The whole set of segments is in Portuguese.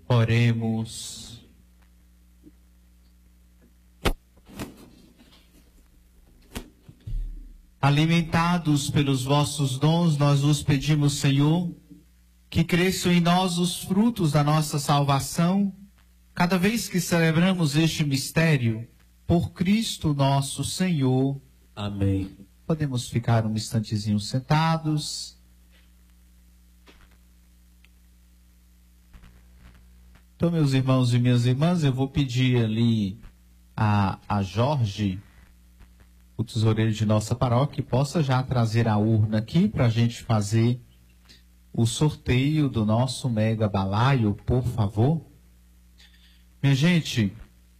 Oremos. Alimentados pelos vossos dons, nós vos pedimos, Senhor, que cresçam em nós os frutos da nossa salvação, cada vez que celebramos este mistério, por Cristo nosso Senhor. Amém. Podemos ficar um instantezinho sentados. Então, meus irmãos e minhas irmãs, eu vou pedir ali a Jorge, o tesoureiro de nossa paróquia, que possa já trazer a urna aqui para a gente fazer o sorteio do nosso mega balaio, por favor. Minha gente,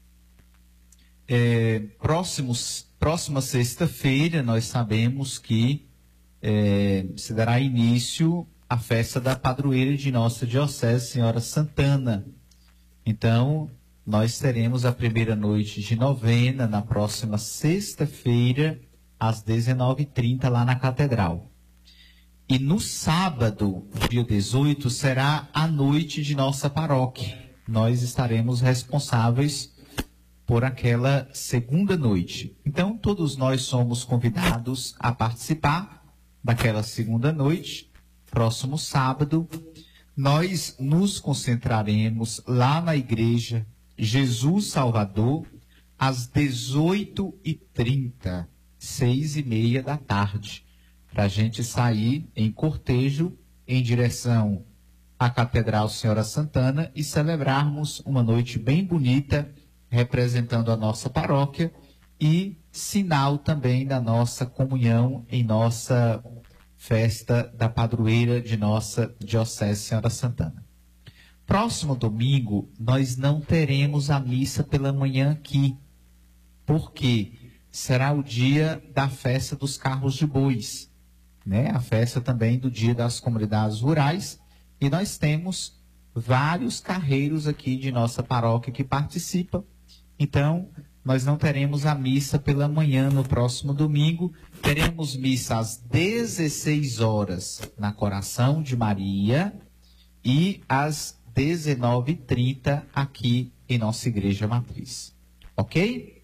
próxima sexta-feira nós sabemos que se dará início à festa da padroeira de nossa diocese, Senhora Santana. Então, nós teremos a primeira noite de novena na próxima sexta-feira, às 19h30, lá na Catedral. E no sábado, dia 18, será a noite de nossa paróquia. Nós estaremos responsáveis por aquela segunda noite. Então, todos nós somos convidados a participar daquela segunda noite, próximo sábado. Nós nos concentraremos lá na igreja Jesus Salvador, às 18h30, 6h30 da tarde, para a gente sair em cortejo em direção à Catedral Senhora Santana e celebrarmos uma noite bem bonita, representando a nossa paróquia e sinal também da nossa comunhão em nossa festa da padroeira de nossa Diocese Senhora Santana. Próximo domingo, nós não teremos a missa pela manhã aqui, porque será o dia da festa dos carros de bois, né? A festa também do dia das comunidades rurais, e nós temos vários carreiros aqui de nossa paróquia que participam. Então, nós não teremos a missa pela manhã no próximo domingo. Teremos missa às 16 horas na Coração de Maria e às 19h30 aqui em nossa igreja matriz. Ok?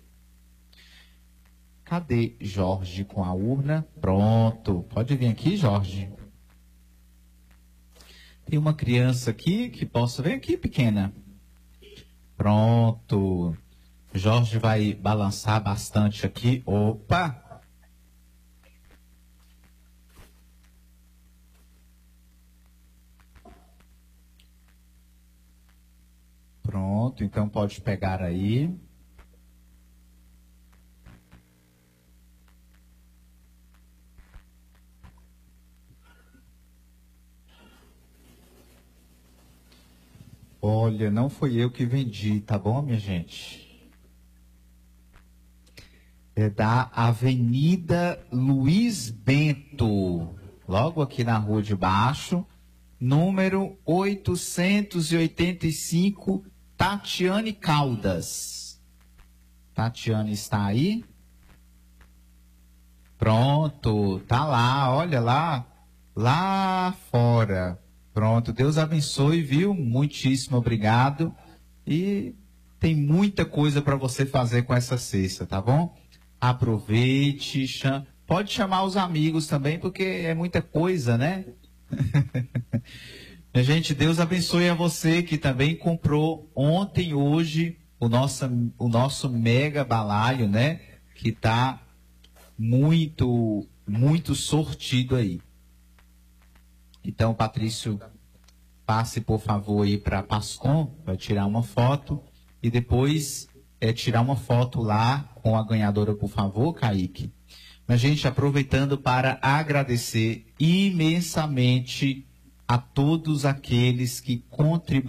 Cadê Jorge com a urna? Pronto. Pode vir aqui, Jorge. Tem uma criança aqui que possa... Vem aqui, pequena. Pronto. Jorge vai balançar bastante aqui. Opa! Pronto, então pode pegar aí. Olha, não foi eu que vendi, tá bom, minha gente? É da Avenida Luiz Bento, logo aqui na rua de baixo, número 885, Tatiane Caldas. Tatiane está aí? Pronto, tá lá, olha lá fora. Pronto, Deus abençoe, viu? Muitíssimo obrigado. E tem muita coisa para você fazer com essa cesta, tá bom? Aproveite, pode chamar os amigos também, porque é muita coisa, né? Minha gente, Deus abençoe a você que também comprou ontem e hoje o nosso mega balaio, né? Que tá muito sortido aí. Então, Patrício, passe por favor aí para Pascom, vai tirar uma foto e depois tirar uma foto lá com a ganhadora, por favor, Kaique. Mas, gente, aproveitando para agradecer imensamente a todos aqueles que contribuíram